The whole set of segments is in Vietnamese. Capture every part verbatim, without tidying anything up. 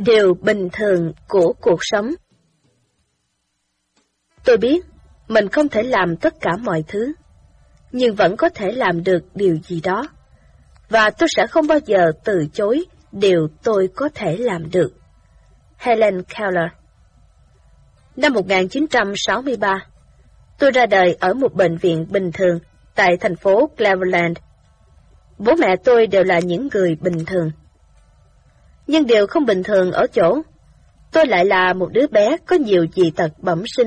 Điều bình thường của cuộc sống. Tôi biết mình không thể làm tất cả mọi thứ, nhưng vẫn có thể làm được điều gì đó, và tôi sẽ không bao giờ từ chối điều tôi có thể làm được. Helen Keller. Năm một nghìn chín trăm sáu mươi ba, tôi ra đời ở một bệnh viện bình thường tại thành phố Cleveland. Bố mẹ tôi đều là những người bình thường. Nhưng điều không bình thường ở chỗ, tôi lại là một đứa bé có nhiều dị tật bẩm sinh.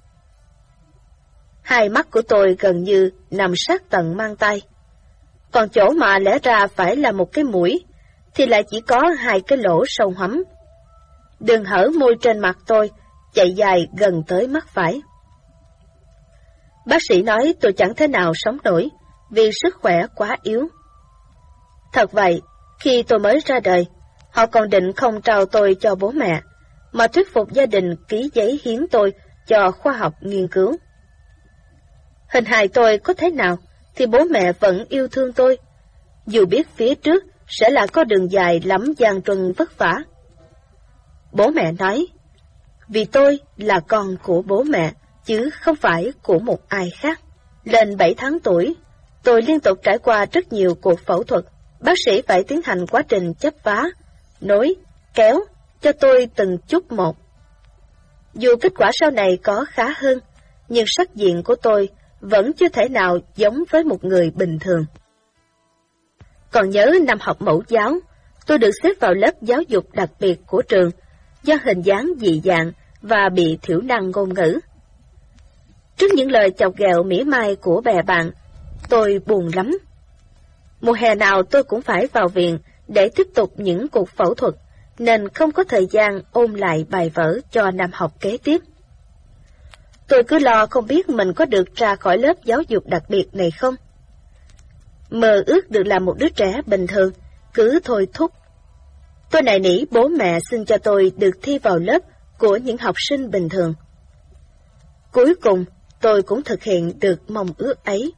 Hai mắt của tôi gần như nằm sát tận mang tay, còn chỗ mà lẽ ra phải là một cái mũi, thì lại chỉ có hai cái lỗ sâu hoắm. Đường hở môi trên mặt tôi chạy dài gần tới mắt phải. Bác sĩ nói tôi chẳng thể nào sống nổi vì sức khỏe quá yếu. Thật vậy, khi tôi mới ra đời, họ còn định không trao tôi cho bố mẹ, mà thuyết phục gia đình ký giấy hiến tôi cho khoa học nghiên cứu. Hình hài tôi có thế nào, thì bố mẹ vẫn yêu thương tôi, dù biết phía trước sẽ là có đường dài lắm gian truân vất vả. Bố mẹ nói, vì tôi là con của bố mẹ, chứ không phải của một ai khác. Lên bảy tháng tuổi, tôi liên tục trải qua rất nhiều cuộc phẫu thuật. Bác sĩ phải tiến hành quá trình chấp vá, nối, kéo cho tôi từng chút một. Dù kết quả sau này có khá hơn, nhưng sắc diện của tôi vẫn chưa thể nào giống với một người bình thường. Còn nhớ năm học mẫu giáo, tôi được xếp vào lớp giáo dục đặc biệt của trường do hình dáng dị dạng và bị thiểu năng ngôn ngữ. Trước những lời chọc ghẹo mỉa mai của bè bạn, tôi buồn lắm. Mùa hè nào tôi cũng phải vào viện để tiếp tục những cuộc phẫu thuật, nên không có thời gian ôn lại bài vở cho năm học kế tiếp. Tôi cứ lo không biết mình có được ra khỏi lớp giáo dục đặc biệt này không. Mơ ước được làm một đứa trẻ bình thường, cứ thôi thúc. Tôi nài nỉ bố mẹ xin cho tôi được thi vào lớp của những học sinh bình thường. Cuối cùng, tôi cũng thực hiện được mong ước ấy.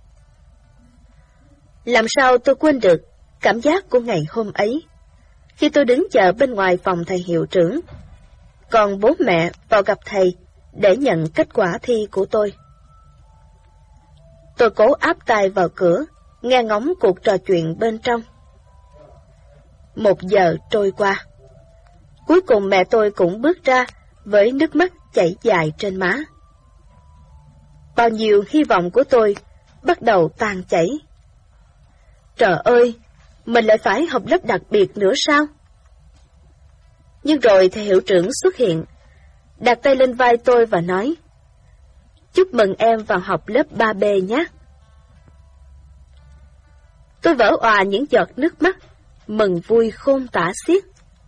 Làm sao tôi quên được cảm giác của ngày hôm ấy, khi tôi đứng chờ bên ngoài phòng thầy hiệu trưởng, còn bố mẹ vào gặp thầy để nhận kết quả thi của tôi. Tôi cố áp tai vào cửa, nghe ngóng cuộc trò chuyện bên trong. Một giờ trôi qua. Cuối cùng mẹ tôi cũng bước ra với nước mắt chảy dài trên má. Bao nhiêu hy vọng của tôi bắt đầu tan chảy. Trời ơi, mình lại phải học lớp đặc biệt nữa sao? Nhưng rồi thầy hiệu trưởng xuất hiện, đặt tay lên vai tôi và nói, chúc mừng em vào học lớp ba B nhé. Tôi vỡ òa những giọt nước mắt, mừng vui khôn tả xiết.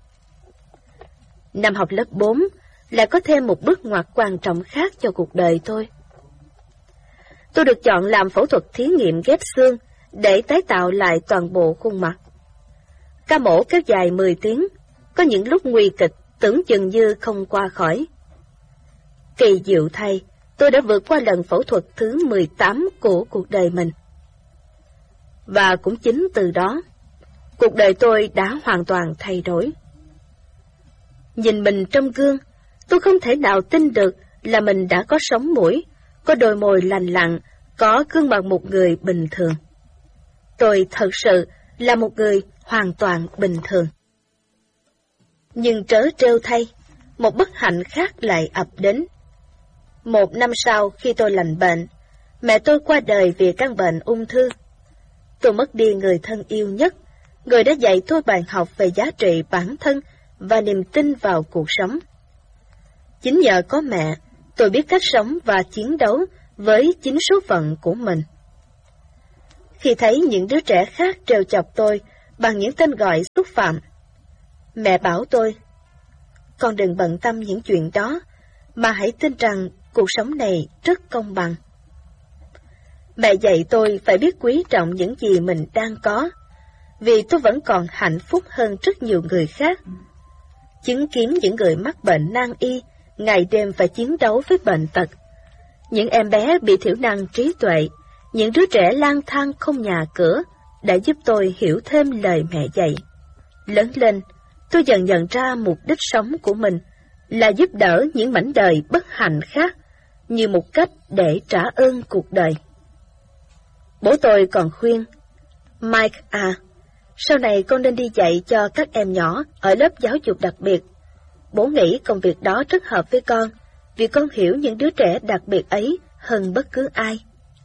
Năm học lớp bốn lại có thêm một bước ngoặt quan trọng khác cho cuộc đời tôi. Tôi được chọn làm phẫu thuật thí nghiệm ghép xương để tái tạo lại toàn bộ khuôn mặt. Ca mổ kéo dài mười tiếng, có những lúc nguy kịch tưởng chừng như không qua khỏi. Kỳ diệu thay, tôi đã vượt qua lần phẫu thuật thứ mười tám của cuộc đời mình. Và cũng chính từ đó, cuộc đời tôi đã hoàn toàn thay đổi. Nhìn mình trong gương, tôi không thể nào tin được là mình đã có sống mũi, có đôi môi lành lặn, có gương mặt một người bình thường. Tôi thật sự là một người hoàn toàn bình thường. Nhưng trớ trêu thay, một bất hạnh khác lại ập đến. Một năm sau khi tôi lành bệnh, mẹ tôi qua đời vì căn bệnh ung thư. Tôi mất đi người thân yêu nhất, người đã dạy tôi bài học về giá trị bản thân và niềm tin vào cuộc sống. Chính nhờ có mẹ, tôi biết cách sống và chiến đấu với chính số phận của mình. Khi thấy những đứa trẻ khác trêu chọc tôi bằng những tên gọi xúc phạm, mẹ bảo tôi, con đừng bận tâm những chuyện đó, mà hãy tin rằng cuộc sống này rất công bằng. Mẹ dạy tôi phải biết quý trọng những gì mình đang có, vì tôi vẫn còn hạnh phúc hơn rất nhiều người khác. Chứng kiến những người mắc bệnh nan y, ngày đêm phải chiến đấu với bệnh tật, những em bé bị thiểu năng trí tuệ, những đứa trẻ lang thang không nhà cửa, đã giúp tôi hiểu thêm lời mẹ dạy. Lớn lên, tôi dần nhận ra mục đích sống của mình là giúp đỡ những mảnh đời bất hạnh khác như một cách để trả ơn cuộc đời. Bố tôi còn khuyên, Mike à, sau này con nên đi dạy cho các em nhỏ ở lớp giáo dục đặc biệt. Bố nghĩ công việc đó rất hợp với con, vì con hiểu những đứa trẻ đặc biệt ấy hơn bất cứ ai.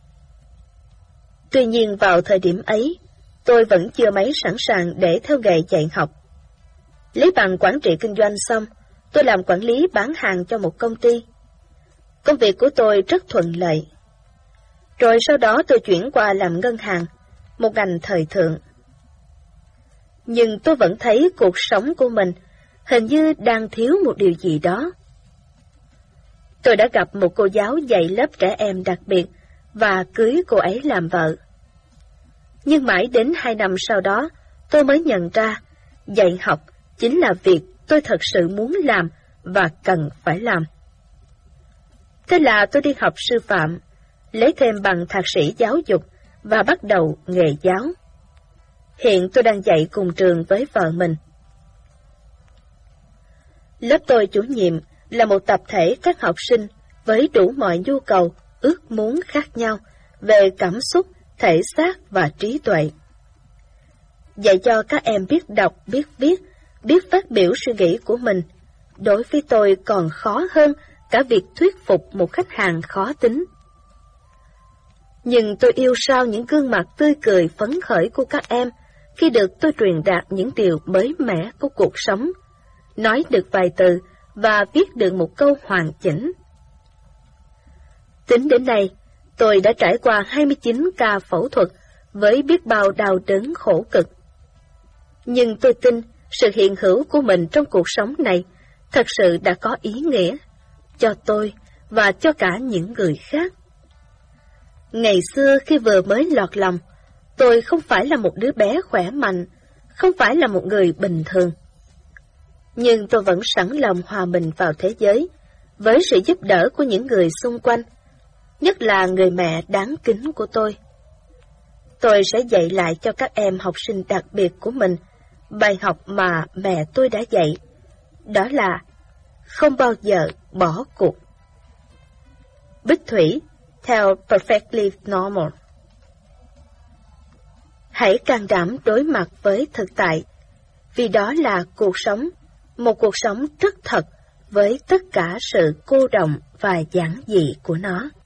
Tuy nhiên vào thời điểm ấy, tôi vẫn chưa mấy sẵn sàng để theo nghề dạy học. Lấy bằng quản trị kinh doanh xong, tôi làm quản lý bán hàng cho một công ty. Công việc của tôi rất thuận lợi. Rồi sau đó tôi chuyển qua làm ngân hàng, một ngành thời thượng. Nhưng tôi vẫn thấy cuộc sống của mình hình như đang thiếu một điều gì đó. Tôi đã gặp một cô giáo dạy lớp trẻ em đặc biệt và cưới cô ấy làm vợ. Nhưng mãi đến hai năm sau đó, tôi mới nhận ra dạy học chính là việc tôi thật sự muốn làm và cần phải làm. Thế là tôi đi học sư phạm, lấy thêm bằng thạc sĩ giáo dục và bắt đầu nghề giáo. Hiện tôi đang dạy cùng trường với vợ mình. Lớp tôi chủ nhiệm là một tập thể các học sinh với đủ mọi nhu cầu, ước muốn khác nhau về cảm xúc, thể xác và trí tuệ. Dạy cho các em biết đọc, biết viết, biết phát biểu suy nghĩ của mình, đối với tôi còn khó hơn cả việc thuyết phục một khách hàng khó tính. Nhưng tôi yêu sao những gương mặt tươi cười phấn khởi của các em khi được tôi truyền đạt những điều mới mẻ của cuộc sống, nói được vài từ và viết được một câu hoàn chỉnh. Tính đến nay, tôi đã trải qua hai mươi chín ca phẫu thuật với biết bao đau đớn khổ cực. Nhưng tôi tin sự hiện hữu của mình trong cuộc sống này thật sự đã có ý nghĩa cho tôi và cho cả những người khác. Ngày xưa khi vừa mới lọt lòng, tôi không phải là một đứa bé khỏe mạnh, không phải là một người bình thường. Nhưng tôi vẫn sẵn lòng hòa mình vào thế giới, với sự giúp đỡ của những người xung quanh, nhất là người mẹ đáng kính của tôi. Tôi sẽ dạy lại cho các em học sinh đặc biệt của mình bài học mà mẹ tôi đã dạy, đó là không bao giờ bỏ cuộc. Bích Thủy, theo Perfectly Normal. Hãy can đảm đối mặt với thực tại, vì đó là cuộc sống, một cuộc sống rất thật với tất cả sự cô đọng và giản dị của nó.